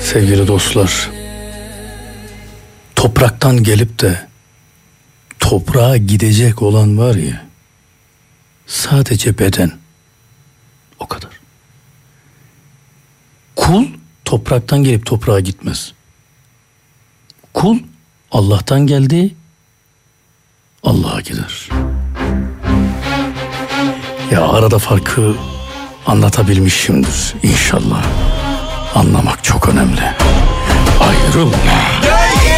Sevgili dostlar, topraktan gelip de toprağa gidecek olan var ya, sadece beden, o kadar. Kul topraktan gelip toprağa gitmez. Kul Allah'tan geldi, Allah'a gider. Ya arada farkı anlatabilmişimdir inşallah. Anlamak çok önemli. Ayrılma.